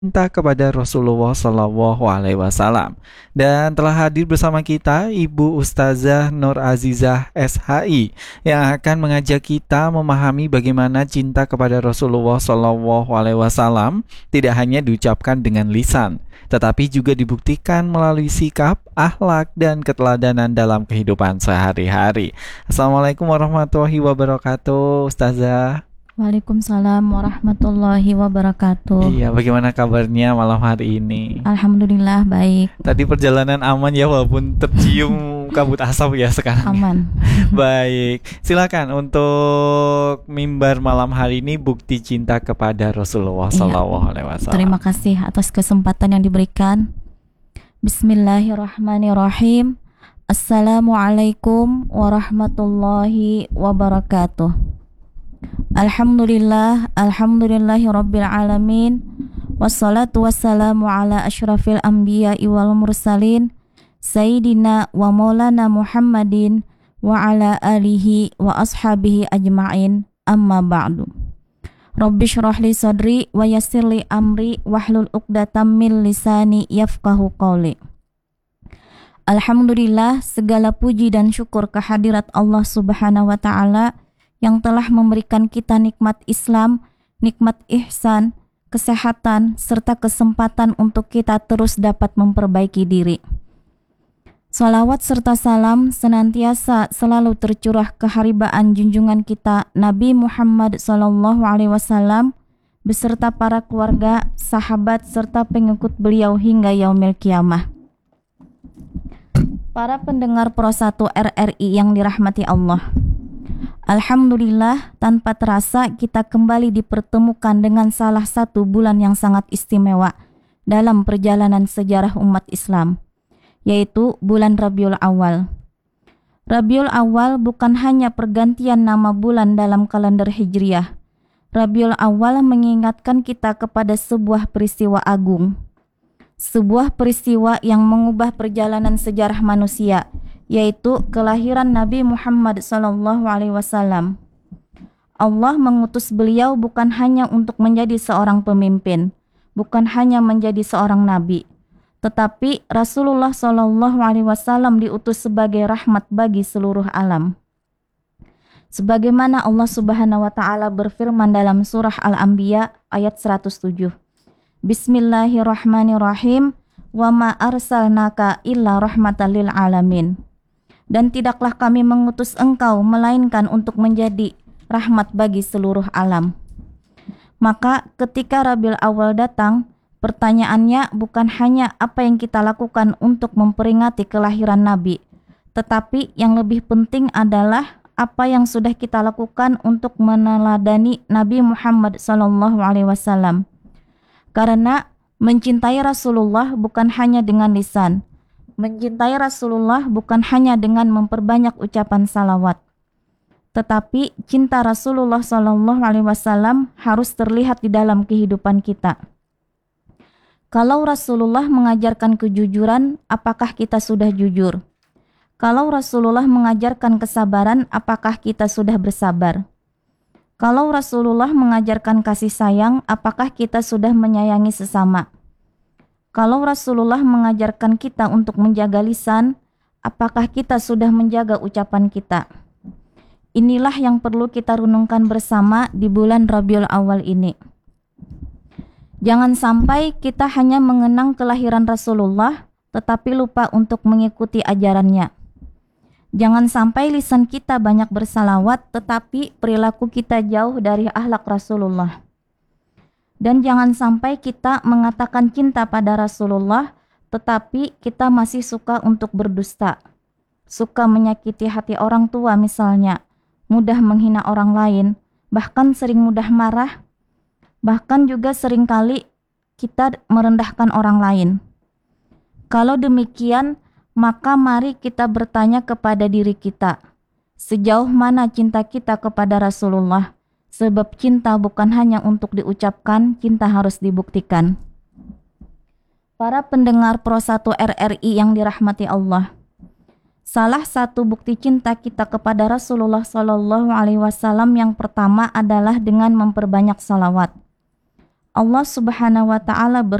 Cinta kepada Rasulullah Shallallahu Alaihi Wasallam. Dan telah hadir bersama kita Ibu Ustazah Nur Azizah SHI yang akan mengajak kita memahami bagaimana cinta kepada Rasulullah Shallallahu Alaihi Wasallam tidak hanya diucapkan dengan lisan, tetapi juga dibuktikan melalui sikap, akhlak, dan keteladanan dalam kehidupan sehari-hari. Assalamualaikum warahmatullahi wabarakatuh, Ustazah. Waalaikumsalam warahmatullahi wabarakatuh. Iya, bagaimana kabarnya malam hari ini? Alhamdulillah baik. Tadi perjalanan aman ya, walaupun tercium kabut asap ya sekarang. Aman. Baik, silakan untuk mimbar malam hari ini bukti cinta kepada Rasulullah Sallallahu Alaihi Wasallam. Terima kasih atas kesempatan yang diberikan. Bismillahirrahmanirrahim. Assalamualaikum warahmatullahi wabarakatuh. Alhamdulillahi rabbil alamin. Wassalatu wassalamu ala asyrafil anbiya'i wal mursalin Sayyidina wa maulana Muhammadin wa ala alihi wa ashabihi ajma'in, amma ba'du. Rabbi syrah li sadri wa yassir li amri wahlul uqdatam min lisani yafqahu qawli. Alhamdulillah, segala puji dan syukur kehadirat Allah Subhanahu wa ta'ala yang telah memberikan kita nikmat Islam, nikmat ihsan, kesehatan, serta kesempatan untuk kita terus dapat memperbaiki diri. Salawat serta salam senantiasa selalu tercurah keharibaan junjungan kita Nabi Muhammad SAW beserta para keluarga, sahabat, serta pengikut beliau hingga yaumil kiamah. Para pendengar Pro 1 RRI yang dirahmati Allah, alhamdulillah, tanpa terasa kita kembali dipertemukan dengan salah satu bulan yang sangat istimewa dalam perjalanan sejarah umat Islam, yaitu bulan Rabiul Awal. Rabiul Awal bukan hanya pergantian nama bulan dalam kalender Hijriah. Rabiul Awal mengingatkan kita kepada sebuah peristiwa agung, sebuah peristiwa yang mengubah perjalanan sejarah manusia, yaitu kelahiran Nabi Muhammad SAW. Allah mengutus beliau bukan hanya untuk menjadi seorang pemimpin, bukan hanya menjadi seorang nabi, tetapi Rasulullah SAW diutus sebagai rahmat bagi seluruh alam. Sebagaimana Allah Subhanahu wa taala berfirman dalam surah Al-Anbiya ayat 107. Bismillahirrahmanirrahim. Wa ma arsalnaka illa rahmatan lil alamin. Dan tidaklah kami mengutus engkau melainkan untuk menjadi rahmat bagi seluruh alam. Maka ketika Rabiul Awal datang, pertanyaannya bukan hanya apa yang kita lakukan untuk memperingati kelahiran Nabi, tetapi yang lebih penting adalah apa yang sudah kita lakukan untuk meneladani Nabi Muhammad SAW. Karena mencintai Rasulullah bukan hanya dengan lisan. Mencintai Rasulullah bukan hanya dengan memperbanyak ucapan salawat, tetapi cinta Rasulullah SAW harus terlihat di dalam kehidupan kita. Kalau Rasulullah mengajarkan kejujuran, apakah kita sudah jujur? Kalau Rasulullah mengajarkan kesabaran, apakah kita sudah bersabar? Kalau Rasulullah mengajarkan kasih sayang, apakah kita sudah menyayangi sesama? Kalau Rasulullah mengajarkan kita untuk menjaga lisan, apakah kita sudah menjaga ucapan kita? Inilah yang perlu kita renungkan bersama di bulan Rabiul Awal ini. Jangan sampai kita hanya mengenang kelahiran Rasulullah, tetapi lupa untuk mengikuti ajarannya. Jangan sampai lisan kita banyak bersalawat, tetapi perilaku kita jauh dari akhlak Rasulullah. Dan jangan sampai kita mengatakan cinta pada Rasulullah, tetapi kita masih suka untuk berdusta, suka menyakiti hati orang tua misalnya, mudah menghina orang lain, bahkan sering mudah marah, bahkan juga seringkali kita merendahkan orang lain. Kalau demikian, maka mari kita bertanya kepada diri kita, sejauh mana cinta kita kepada Rasulullah? Sebab cinta bukan hanya untuk diucapkan, cinta harus dibuktikan. Para pendengar Pro 1 RRI yang dirahmati Allah, salah satu bukti cinta kita kepada Rasulullah SAW yang pertama adalah dengan memperbanyak salawat. Allah Subhanahu wa taala